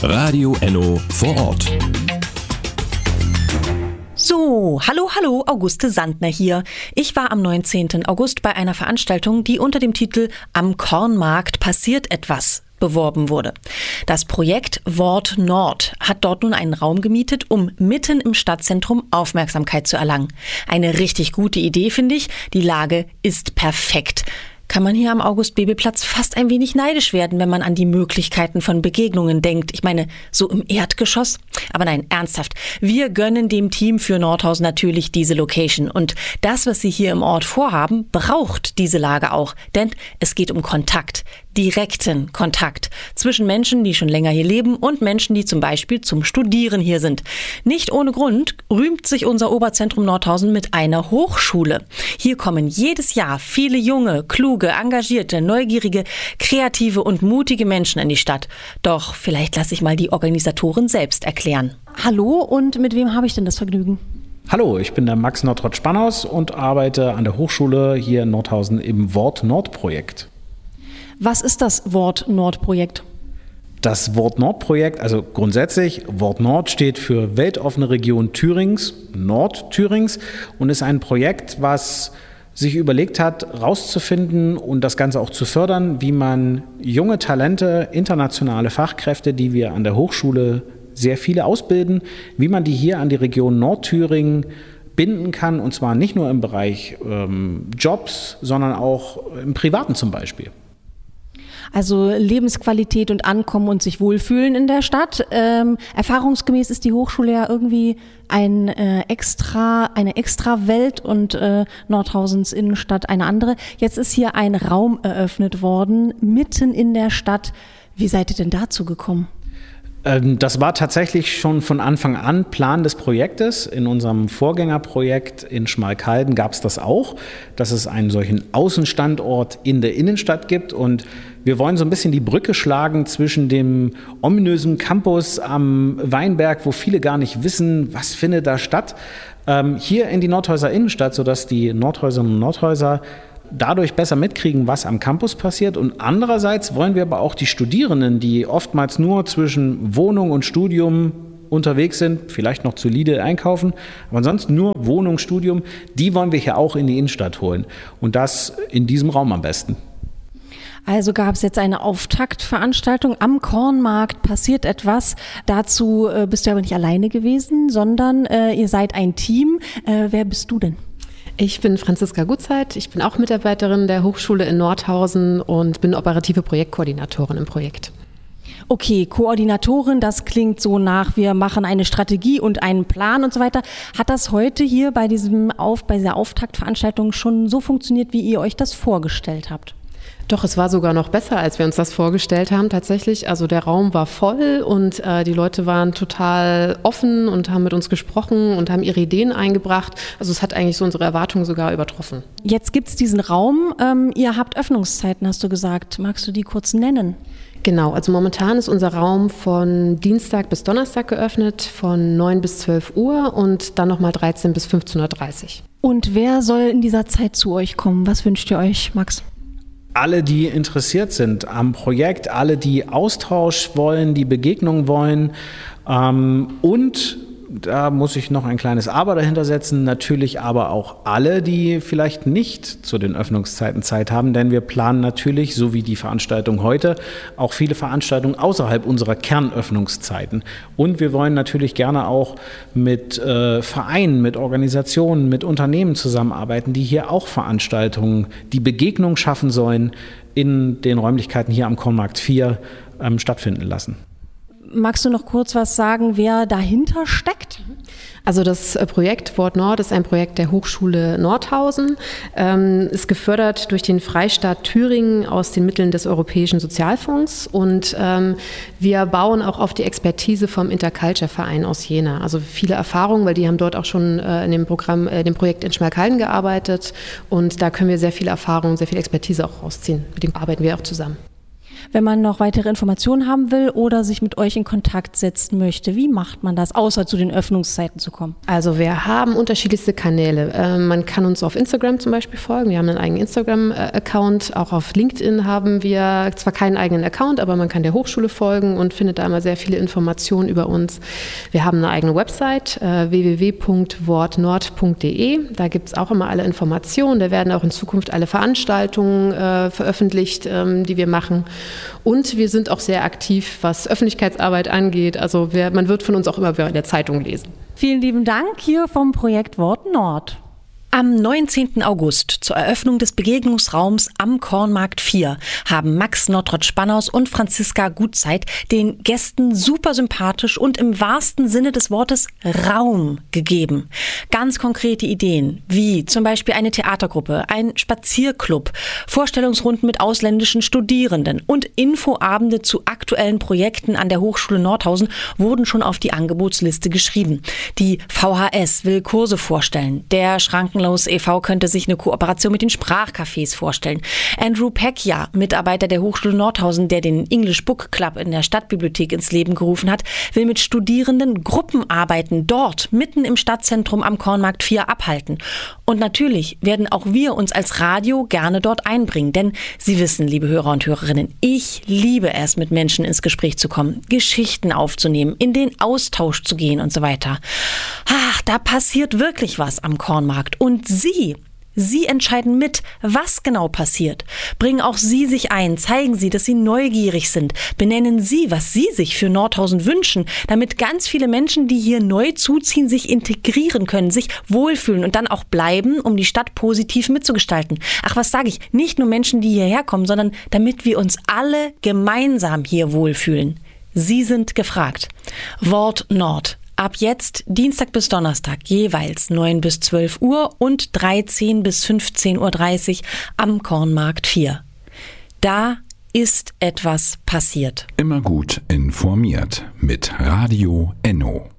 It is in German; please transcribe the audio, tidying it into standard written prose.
Radio Enno vor Ort. So, hallo, Auguste Sandner hier. Ich war am 19. August bei einer Veranstaltung, die unter dem Titel Am Kornmarkt passiert etwas beworben wurde. Das Projekt Wort Nord hat dort nun einen Raum gemietet, um mitten im Stadtzentrum Aufmerksamkeit zu erlangen. Eine richtig gute Idee, finde ich. Die Lage ist perfekt. Kann man hier am August-Bebel-Platz fast ein wenig neidisch werden, wenn man an die Möglichkeiten von Begegnungen denkt. Ich meine, so im Erdgeschoss. Aber nein, ernsthaft. Wir gönnen dem Team für Nordhausen natürlich diese Location. Und das, was sie hier im Ort vorhaben, braucht diese Lage auch. Denn es geht um Kontakt. Direkten Kontakt zwischen Menschen, die schon länger hier leben und Menschen, die zum Beispiel zum Studieren hier sind. Nicht ohne Grund rühmt sich unser Oberzentrum Nordhausen mit einer Hochschule. Hier kommen jedes Jahr viele junge, kluge, engagierte, neugierige, kreative und mutige Menschen in die Stadt. Doch vielleicht lasse ich mal die Organisatoren selbst erklären. Hallo, und mit wem habe ich denn das Vergnügen? Hallo, ich bin der Max Nordrott-Spannhaus und arbeite an der Hochschule hier in Nordhausen im Wort Nord-Projekt. Was ist das Wort Nord-Projekt? Das Wort Nord-Projekt, also grundsätzlich, Wort Nord steht für Weltoffene Region Thürings, Nordthürings, und ist ein Projekt, was sich überlegt hat, rauszufinden und das Ganze auch zu fördern, wie man junge Talente, internationale Fachkräfte, die wir an der Hochschule sehr viele ausbilden, wie man die hier an die Region Nordthüringen binden kann, und zwar nicht nur im Bereich Jobs, sondern auch im Privaten zum Beispiel. Also Lebensqualität und Ankommen und sich wohlfühlen in der Stadt. Erfahrungsgemäß ist die Hochschule ja irgendwie eine extra Welt und Nordhausens Innenstadt eine andere. Jetzt ist hier ein Raum eröffnet worden, mitten in der Stadt. Wie seid ihr denn dazu gekommen? Das war tatsächlich schon von Anfang an Plan des Projektes. In unserem Vorgängerprojekt in Schmalkalden gab es das auch, dass es einen solchen Außenstandort in der Innenstadt gibt. Und wir wollen so ein bisschen die Brücke schlagen zwischen dem ominösen Campus am Weinberg, wo viele gar nicht wissen, was findet da statt, hier in die Nordhäuser Innenstadt, sodass die Nordhäuserinnen und Nordhäuser dadurch besser mitkriegen, was am Campus passiert. Und andererseits wollen wir aber auch die Studierenden, die oftmals nur zwischen Wohnung und Studium unterwegs sind, vielleicht noch zu Lidl einkaufen, aber ansonsten nur Wohnung, Studium, die wollen wir hier auch in die Innenstadt holen. Und das in diesem Raum am besten. Also gab es jetzt eine Auftaktveranstaltung am Kornmarkt, passiert etwas. Dazu bist du aber nicht alleine gewesen, sondern ihr seid ein Team. Wer bist du denn? Ich bin Franziska Gutzeit, ich bin auch Mitarbeiterin der Hochschule in Nordhausen und bin operative Projektkoordinatorin im Projekt. Okay, Koordinatorin, das klingt so nach, wir machen eine Strategie und einen Plan und so weiter. Hat das heute hier bei dieser Auftaktveranstaltung schon so funktioniert, wie ihr euch das vorgestellt habt? Doch, es war sogar noch besser, als wir uns das vorgestellt haben tatsächlich. Also der Raum war voll und die Leute waren total offen und haben mit uns gesprochen und haben ihre Ideen eingebracht. Also es hat eigentlich so unsere Erwartungen sogar übertroffen. Jetzt gibt es diesen Raum. Ihr habt Öffnungszeiten, hast du gesagt. Magst du die kurz nennen? Genau, also momentan ist unser Raum von Dienstag bis Donnerstag geöffnet, von 9 bis 12 Uhr und dann nochmal 13 bis 15.30 Uhr. Und wer soll in dieser Zeit zu euch kommen? Was wünscht ihr euch, Max? Alle, die interessiert sind am Projekt, alle, die Austausch wollen, die Begegnung wollen, und da muss ich noch ein kleines Aber dahinter setzen, natürlich aber auch alle, die vielleicht nicht zu den Öffnungszeiten Zeit haben, denn wir planen natürlich, so wie die Veranstaltung heute, auch viele Veranstaltungen außerhalb unserer Kernöffnungszeiten. Und wir wollen natürlich gerne auch mit Vereinen, mit Organisationen, mit Unternehmen zusammenarbeiten, die hier auch Veranstaltungen, die Begegnung schaffen sollen, in den Räumlichkeiten hier am Kornmarkt 4 stattfinden lassen. Magst du noch kurz was sagen, wer dahinter steckt? Also das Projekt Wort Nord ist ein Projekt der Hochschule Nordhausen, ist gefördert durch den Freistaat Thüringen aus den Mitteln des Europäischen Sozialfonds und wir bauen auch auf die Expertise vom Interculture-Verein aus Jena. Also viele Erfahrungen, weil die haben dort auch schon in dem Projekt in Schmalkalden gearbeitet und da können wir sehr viel Erfahrung, sehr viel Expertise auch rausziehen. Mit dem arbeiten wir auch zusammen. Wenn man noch weitere Informationen haben will oder sich mit euch in Kontakt setzen möchte, wie macht man das, außer zu den Öffnungszeiten zu kommen? Also wir haben unterschiedlichste Kanäle. Man kann uns auf Instagram zum Beispiel folgen. Wir haben einen eigenen Instagram-Account. Auch auf LinkedIn haben wir zwar keinen eigenen Account, aber man kann der Hochschule folgen und findet da immer sehr viele Informationen über uns. Wir haben eine eigene Website, www.wortnord.de. Da gibt es auch immer alle Informationen. Da werden auch in Zukunft alle Veranstaltungen veröffentlicht, die wir machen. Und wir sind auch sehr aktiv, was Öffentlichkeitsarbeit angeht. Also man wird von uns auch immer in der Zeitung lesen. Vielen lieben Dank hier vom Projekt Wort Nord. Am 19. August zur Eröffnung des Begegnungsraums am Kornmarkt 4 haben Max Nottrott-Spannaus und Franziska Gutzeit den Gästen super sympathisch und im wahrsten Sinne des Wortes Raum gegeben. Ganz konkrete Ideen, wie zum Beispiel eine Theatergruppe, ein Spazierclub, Vorstellungsrunden mit ausländischen Studierenden und Infoabende zu aktuellen Projekten an der Hochschule Nordhausen wurden schon auf die Angebotsliste geschrieben. Die VHS will Kurse vorstellen, der Schrankenlos e.V. könnte sich eine Kooperation mit den Sprachcafés vorstellen. Andrew Pecchia, Mitarbeiter der Hochschule Nordhausen, der den English Book Club in der Stadtbibliothek ins Leben gerufen hat, will mit Studierenden Gruppenarbeiten dort mitten im Stadtzentrum am Kornmarkt 4 abhalten. Und natürlich werden auch wir uns als Radio gerne dort einbringen, denn Sie wissen, liebe Hörer und Hörerinnen, ich liebe es, mit Menschen ins Gespräch zu kommen, Geschichten aufzunehmen, in den Austausch zu gehen und so weiter. Ach, da passiert wirklich was am Kornmarkt. Und Sie entscheiden mit, was genau passiert. Bringen auch Sie sich ein, zeigen Sie, dass Sie neugierig sind. Benennen Sie, was Sie sich für Nordhausen wünschen, damit ganz viele Menschen, die hier neu zuziehen, sich integrieren können, sich wohlfühlen und dann auch bleiben, um die Stadt positiv mitzugestalten. Ach, was sage ich? Nicht nur Menschen, die hierher kommen, sondern damit wir uns alle gemeinsam hier wohlfühlen. Sie sind gefragt. Wort Nord. Ab jetzt Dienstag bis Donnerstag jeweils 9 bis 12 Uhr und 13 bis 15.30 Uhr am Kornmarkt 4. Da ist etwas passiert. Immer gut informiert mit Radio Enno.